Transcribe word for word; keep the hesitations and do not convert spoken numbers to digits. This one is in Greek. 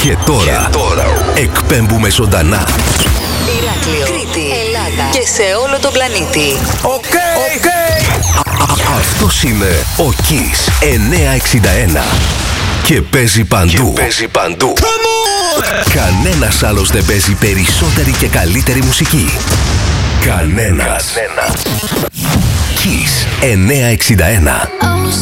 Και τώρα, και τώρα εκπέμπουμε ζωντανά. Ηράκλειο, Κρήτη, Ελλάδα και σε όλο τον πλανήτη. Οκ, okay, οκ. Okay. Αυτός είναι ο Kiss εννιακόσια εξήντα ένα. Και παίζει παντού. Και παίζει παντού. Κανένας άλλος δεν παίζει περισσότερη και καλύτερη μουσική. Κανένας. Κανένας. Kiss εννιακόσια εξήντα ένα.